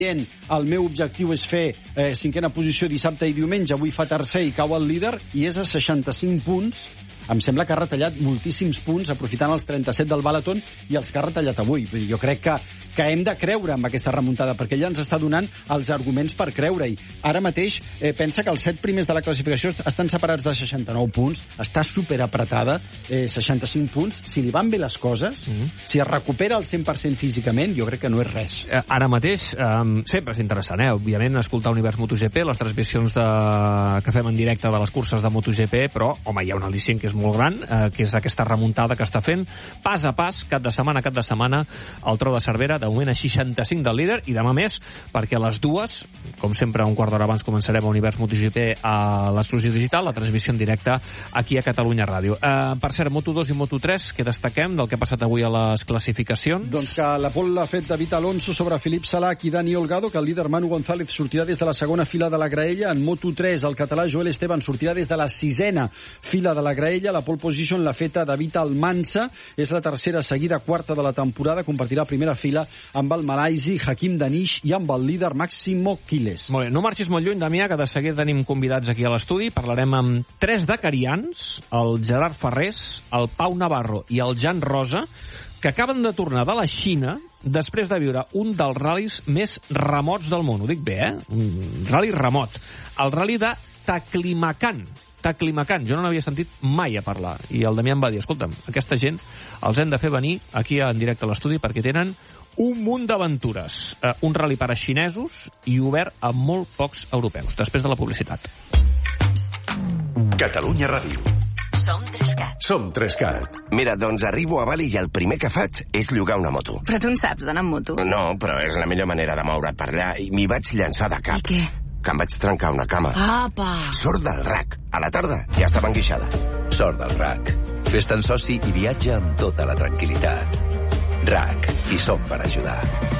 El meu objectiu és fer cinquena posició dissabte i diumenge, avui fa tercer i cau el líder, i és a 65 punts. Em sembla que ha retallat moltíssims punts aprofitant els 37 del Balaton i els que ha retallat avui. Jo crec que hem de creure en aquesta remuntada, perquè ella ens està donant els arguments per creure-hi. Ara mateix pensa que els 7 primers de la classificació estan separats de 69 punts, està superapretada, 65 punts. Si li van bé les coses, si es recupera al 100% físicament, jo crec que no és res. Ara mateix, sempre és interessant, òbviament, escoltar Univers MotoGP, les transmissions que fem en directe de les curses de MotoGP, però, home, hi ha un al·licient que és molt gran, que és aquesta remuntada que està fent pas a pas, cap de setmana, el Tro de Cervera, de moment a 65 del líder, i demà més, perquè a les 2, com sempre, un quart d'hora abans començarem a Univers MotoGP a l'exclusiu digital, la transmissió en directe aquí a Catalunya Ràdio. Per cert, Moto2 i Moto3, què destaquem del que ha passat avui a les classificacions? Doncs que la pole l'ha fet David Alonso sobre Filip Salac i Dani Olgado, que el líder Manu González sortirà des de la segona fila de la graella. En Moto3, el català Joel Esteban sortirà des de la 6a fila de la graella. La pole position l'ha feta David Almansa, és la tercera seguida quarta de la temporada, compartirà primera fila amb el malaisi Hakim Danish i amb el líder Máximo Quiles. Molt bé, no marxis molt lluny, Damià, que de seguida tenim convidats aquí a l'estudi. Parlarem amb 3 dakarians, el Gerard Ferrés, el Pau Navarro i el Jan Rosa, que acaben de tornar de la Xina després de viure un dels ral·lis més remots del món. Ho dic bé, un ral·li remot. El ral·li de Taclimacan. Jo no n'havia sentit mai a parlar. I el Damià em va dir, escolta'm, aquesta gent els hem de fer venir aquí en directe a l'estudi perquè tenen un munt d'aventures. Un ral·li per a xinesos i obert a molt pocs europeus. Després de la publicitat. Catalunya Ràdio. Som 3CAT. Mira, doncs arribo a Bali i el primer que faig és llogar una moto. Però tu en saps d'anar amb moto? No, però és la millor manera de moure't per allà i m'hi vaig llançar de cap. I què? Que em vaig trencar una cama. Apa! Sort del RAC. A la tarda ja estava enguixada. Sort del RAC. Fes-te'n soci i viatja amb tota la tranquil·litat. RAC. Hi som per ajudar.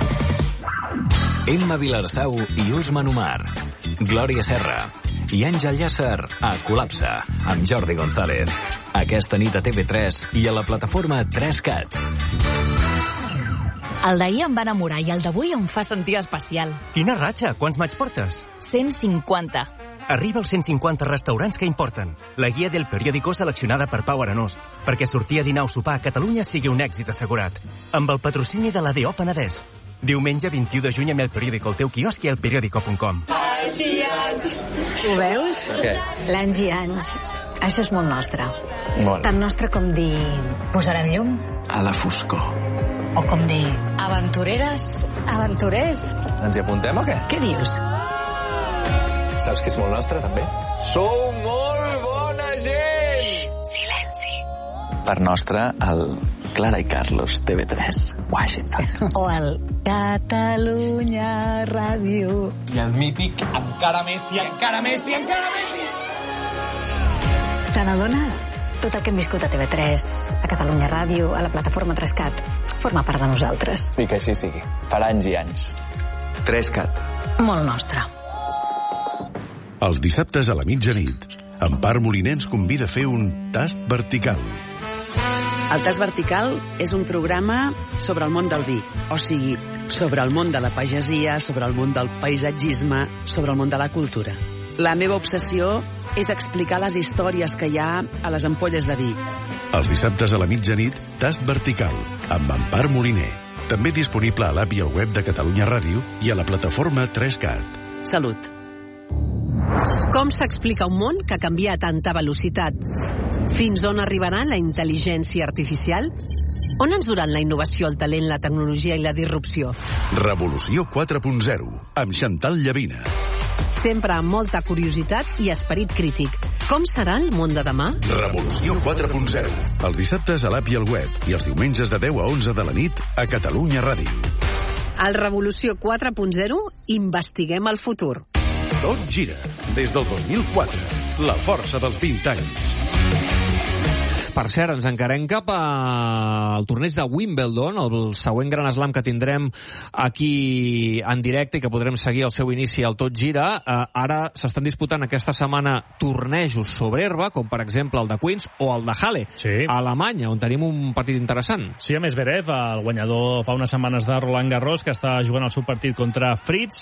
Emma Vilarsau i Usman Omar. Glòria Serra. I Àngel Llàcer a Col·lapse, amb Jordi González. Aquesta nit a TV3 i a la plataforma 3CAT. El d'ahir em va enamorar i el d'avui em fa sentir especial. Quina ratxa! Quants maig portes? 150. Arriba als 150 restaurants que importen. La guia del periòdico seleccionada per Pau Arenós, perquè sortir a dinar o sopar a Catalunya sigui un èxit assegurat. Amb el patrocini de l'ADO Penedès. Diumenge 21 de juny amb el periòdico al teu quiosc i al periòdico.com. Anys i anys! Ho veus? Què? L'anys i anys. Això és molt nostre. Molt. Tan nostre com dir... Posarem llum? A la foscor. O com dir... Aventureres? Aventurers? Ens hi apuntem o què? Què dius? Saps que és molt nostre, també? Sou molt bona gent! Silenci. Per nostre, el Clara i Carlos, TV3, Washington. O el Catalunya Ràdio. I el mític encara més i encara més i encara més. Te n'adones? Tot el que hem viscut a TV3, a Catalunya Ràdio, a la plataforma 3CAT, forma part de nosaltres. I que així sigui. Per anys i anys. 3CAT. Molt nostre. Els dissabtes a la mitjanit, Empar Moliner ens convida a fer un tast vertical. El Tast Vertical és un programa sobre el món del vi, o sigui, sobre el món de la pagesia, sobre el món del paisatgisme, sobre el món de la cultura. La meva obsessió és explicar les històries que hi ha a les ampolles de vi. Els dissabtes a la mitjanit, Tast Vertical, amb Empar Moliner. També disponible a l'app i al web de Catalunya Ràdio i a la plataforma 3CAT. Salut. Com s'explica un món que canvia a tanta velocitat? Fins on arribarà la intel·ligència artificial? On ens duran la innovació, el talent, la tecnologia i la disrupció? Revolució 4.0, amb Chantal Llavina. Sempre amb molta curiositat i esperit crític. Com serà el món de demà? Revolució 4.0. Els dissabtes a l'app i al web i els diumenges de 10 a 11 de la nit a Catalunya Ràdio. Al Revolució 4.0 investiguem el futur. Tot gira. Des del 2004. La força dels 20 anys. Per cert, ens encarem cap al torneig de Wimbledon, el següent gran slam que tindrem aquí en directe i que podrem seguir el seu inici al Tot Gira. Ara s'estan disputant aquesta setmana tornejos sobre herba, com per exemple el de Queens o el de Halle, a Alemanya, on tenim un partit interessant. Sí, a més Zverev, el guanyador fa unes setmanes de Roland Garros, que està jugant el seu partit contra Fritz,